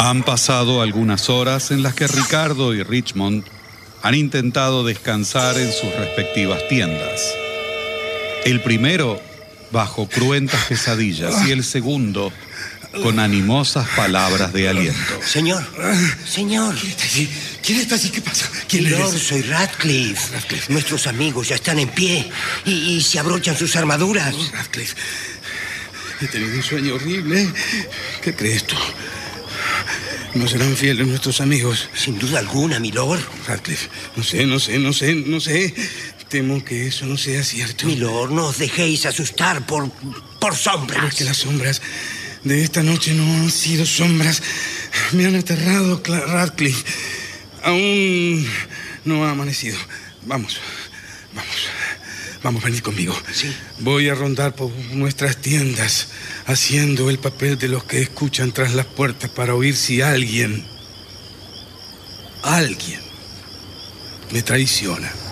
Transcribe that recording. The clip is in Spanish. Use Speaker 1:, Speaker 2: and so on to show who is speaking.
Speaker 1: Han pasado algunas horas en las que Ricardo y Richmond han intentado descansar en sus respectivas tiendas. El primero bajo cruentas pesadillas y el segundo con animosas palabras de aliento.
Speaker 2: Señor.
Speaker 3: ¿Quién está allí? ¿Qué pasa? ¿Quién
Speaker 2: Milord,
Speaker 3: eres?
Speaker 2: soy Radcliffe. Nuestros amigos ya están en pie y se abrochan sus armaduras.
Speaker 3: Radcliffe, he tenido un sueño horrible. ¿Qué crees tú? ¿No serán fieles nuestros amigos?
Speaker 2: Sin duda alguna, milord.
Speaker 3: Radcliffe, no sé. Temo que eso no sea cierto.
Speaker 2: Milord, no os dejéis asustar por sombras.
Speaker 3: Pero es que las sombras de esta noche no han sido sombras. Me han aterrado, Radcliffe. Aún no ha amanecido. Vamos, venid conmigo.
Speaker 2: Sí.
Speaker 3: Voy a rondar por nuestras tiendas, haciendo el papel de los que escuchan tras las puertas para oír si alguien me traiciona.